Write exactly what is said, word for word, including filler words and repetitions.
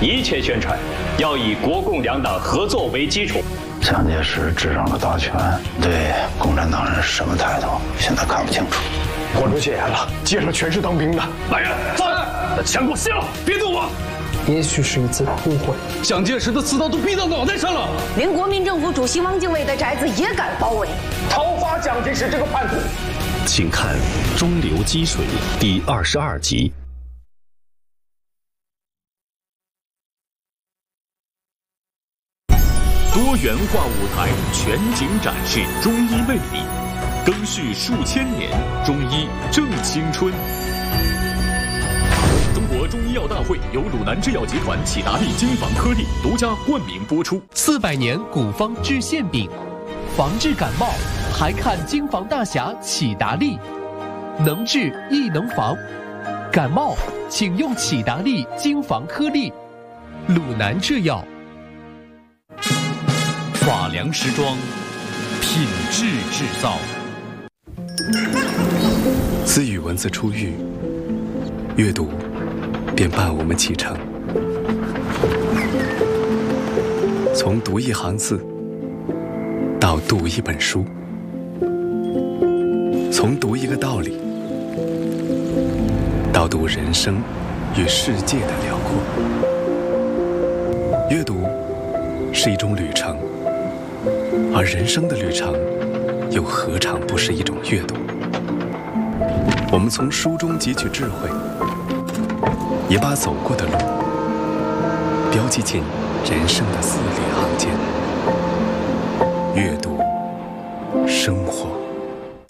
一切宣传要以国共两党合作为基础。 蒋介石执掌了大权，对共产党人是什么态度，现在看不清楚。 关中戒严了，街上全是当兵的。 来人，在！把枪给我卸了，别动我！ 也许是一次误会， 蒋介石的刺刀都逼到脑袋上了， 连国民政府主席汪精卫的宅子也敢包围， 讨伐蒋介石这个叛徒。 请看《中流击水》第二十二集。 多元化舞台全景展示中医魅力，更续数千年，中医正青春。中国中医药大会由鲁南制药集团启达利金防颗粒独家冠名播出。 四百年古方治馅饼，防治感冒还看金防大侠启达利，能治亦能防。感冒请用启达利金防颗粒，鲁南制药。 法良时装，品质制造。 自与文字初遇，阅读便伴我们启程。从读一行字到读一本书，从读一个道理到读人生与世界的辽阔。阅读是一种旅程，而人生的旅程又何尝不是一种阅读？我们从书中汲取智慧，也把走过的路标记进人生的字里行间。阅读，生活。